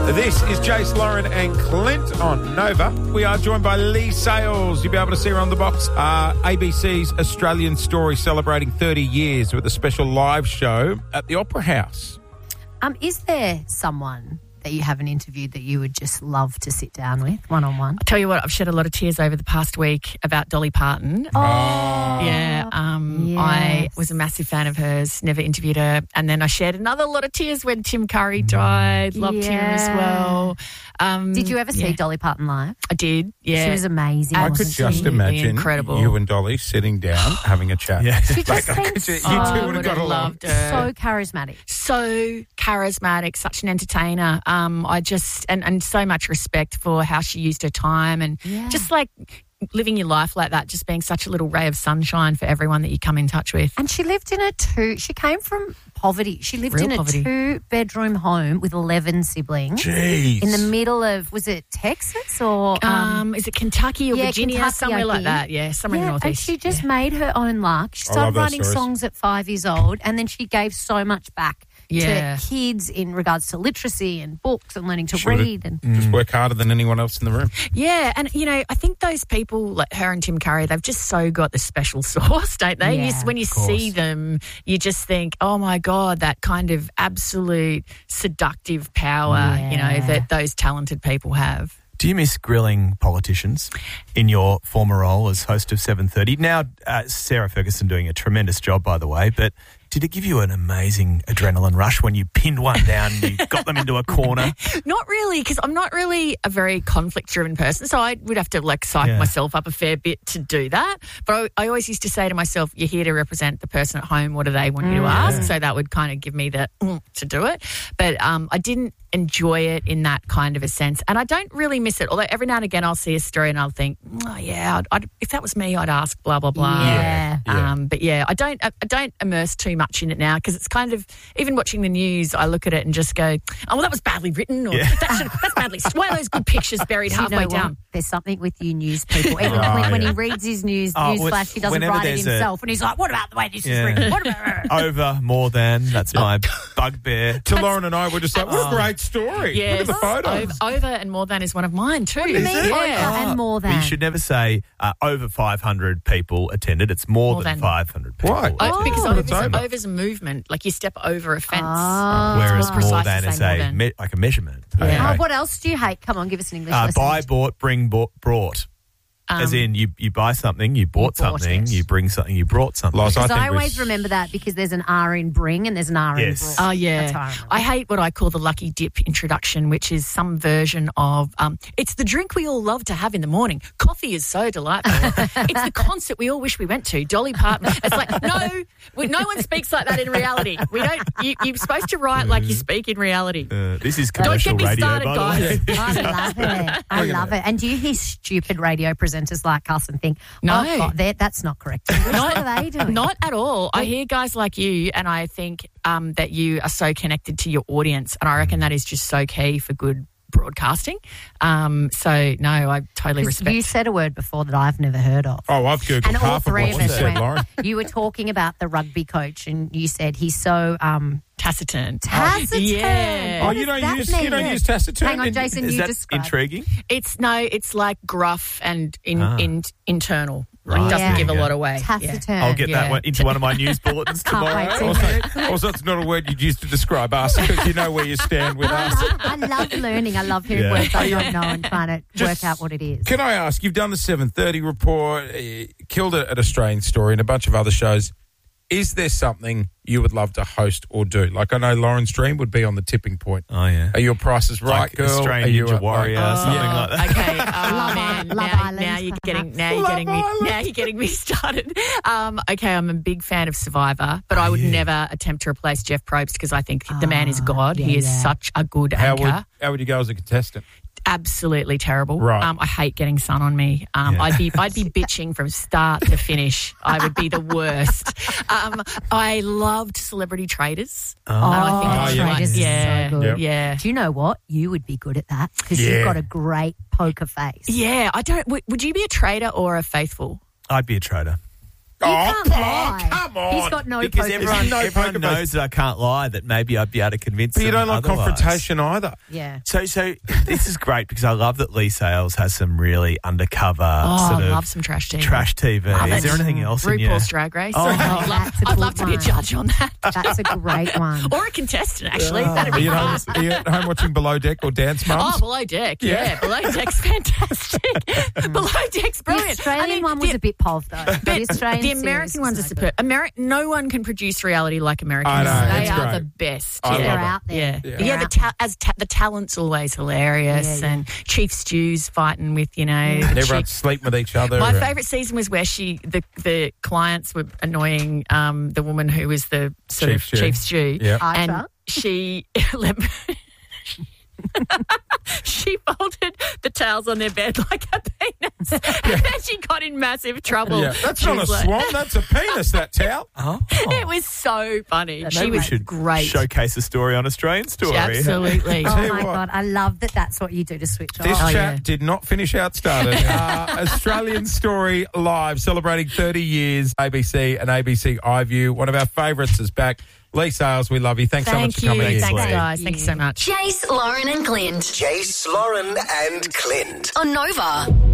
This is Jace, Lauren and Clint on Nova. We are joined by Lee Sales. You'll be able to see her on the box. ABC's Australian Story celebrating 30 years with a special live show at the Opera House. Is there someone that you haven't interviewed that you would just love to sit down with one-on-one? I'll tell you what, I've shed a lot of tears over the past week about Dolly Parton. Yeah. I was a massive fan of hers, never interviewed her. And then I shed another lot of tears when Tim Curry died. Loved him as well. Did you ever see Dolly Parton live? I did, yeah. She was amazing. I could just imagine incredible. You and Dolly sitting down having a chat. Yeah. She just seems you two would have got along. Loved her. So charismatic. So charismatic, such an entertainer. I just, and so much respect for how she used her time and just like living your life like that, just being such a little ray of sunshine for everyone that you come in touch with. And she lived in she came from poverty. She lived Real in a poverty. 2-bedroom home with 11 siblings. Jeez. In the middle of, was it Texas or? Is it Kentucky or Virginia? Kentucky, somewhere like that. Yeah, somewhere in the and Northeast. she just made her own luck. She I love started those writing stories. songs at 5 years old, and then she gave so much back to kids in regards to literacy and books and learning to read. And Just work harder than anyone else in the room. Yeah, and, I think those people like her and Tim Curry, they've just so got the special sauce, don't they? Yeah, When you see them, you just think, oh, my God, that kind of absolute seductive power, that those talented people have. Do you miss grilling politicians in your former role as host of 7:30? Now, Sarah Ferguson doing a tremendous job, by the way, but did it give you an amazing adrenaline rush when you pinned one down and you got them into a corner? Not really, because I'm not really a very conflict-driven person, so I would have to, psych myself up a fair bit to do that. But I always used to say to myself, you're here to represent the person at home. What do they want you to ask? So that would kind of give me the to do it. But I didn't enjoy it in that kind of a sense. And I don't really miss it, although every now and again I'll see a story and I'll think, if that was me, I'd ask blah, blah, blah. But I don't immerse too much in it now because it's kind of, even watching the news, I look at it and just go, oh, well, that was badly written or that's badly, why are those good pictures buried halfway down? There's something with you news people. Even when he reads his news flash, he doesn't write it himself. And he's like, what about the way this is written? What about Over, more than, that's my bugbear. To Lauren and I, we're just like, what a great story. Yes. Look at the photos. Over and more than is one of mine too. What do you mean, over and more than? You should never say over 500 people attended. It's more than 500 people. Why? Because over. over's a movement. Like you step over a fence. Whereas more than is a measurement. Yeah. What else do you hate? Come on, give us an English lesson. Buy, bought, bring, brought. As in, you buy something, you bought something, you bring something, you brought something. Because I always remember that because there's an R in bring and there's an R in brought. Oh, yeah. That's how I remember. I hate what I call the lucky dip introduction, which is some version of, it's the drink we all love to have in the morning. Coffee is so delightful. It's the concert we all wish we went to, Dolly Parton. It's like, no one speaks like that in reality. We don't. You're supposed to write like you speak in reality. This is commercial Don't get me radio, started, by the way. I love it. I love it. And do you hear stupid radio presenters like us and think, No. that's not correct. What are they doing? Not at all. I hear guys like you and I think that you are so connected to your audience, and I reckon that is just so key for good broadcasting. So, no, I totally respect. You said a word before that I've never heard of. Oh, I've Googled and all half of three what of you us said, Lauren. you were talking about the rugby coach and you said he's so... taciturn. Taciturn. Yeah. What you does don't that use mean? you don't use taciturn. Hang on, Jason, Is you that describe. intriguing? It's like gruff and internal. Right. It doesn't Yeah. give a lot away. Taciturn. I'll get that one into one of my news bulletins Can't tomorrow. wait to Also, that's not a word you'd use to describe us because you know where you stand with us. I love learning. I love hearing words I don't know and trying to work out what it is. Can I ask, you've done the 7:30 report, killed it at Australian Story and a bunch of other shows. Is there something you would love to host or do? Like I know Lauren's dream would be on the tipping point. Oh, yeah. Are you a Price is Right Like girl? Australian Are you Ninja a Warrior, something like that. Okay. Love Island, Now you're getting me started. Okay, I'm a big fan of Survivor, but I would never attempt to replace Jeff Probst because I think the man is God. He is such a good anchor. How would you go as a contestant? Absolutely terrible. Right. I hate getting sun on me. I'd be bitching from start to finish. I would be the worst. I loved Celebrity Traders. I think Traders is so good. Yep. Yeah. Do you know what? You would be good at that because you've got a great poker face. Yeah. Would you be a trader or a faithful? I'd be a trader. can't lie. Come on. He's got no Because poker everyone face. knows that I can't lie, that maybe I'd be able to convince But you them don't like otherwise. confrontation either. Yeah. So this is great because I love that Lee Sales has some really undercover sort I of love some trash TV. trash TV. Love Is there it. anything else in your... RuPaul's Drag Race. Oh, that's a I'd good love to be a one. judge on that. That's a great one. Or a contestant, actually. That'd Are be you, fun. are you at home watching Below Deck or Dance Mums? Oh, Below Deck. Yeah, Below Deck's fantastic. Below Deck's The brilliant. Australian one was a bit pov, though. The Australian The American ones are superb. No one can produce reality like Americans. I know, They it's are great. the best. I They're love it. out there. Yeah. The talent's always hilarious, and Chief Stew's fighting with And everyone's Chief. sleeping with each other. My favourite season was where the clients were annoying the woman who was the sort Chief of Stew. Chief Stew, Yep. and Archer. she she folded the towels on their bed like a penis, and then she got in massive trouble. Yeah, that's She not a was like- swan. That's a penis. That towel. Oh. It was so funny. Maybe She we was should great. showcase a story on Australian Story. Absolutely. Oh, you my what. God. I love that that's what you do to switch This off. chat did not finish how it started. Australian Story Live, celebrating 30 years, ABC and ABC iView. One of our favourites is back. Lee Sales, we love you. Thanks so much for coming in. Thanks, Lee. guys. Thank you so much. Jace, Lauren and Clint. Jace, Lauren and Clint. On Nova.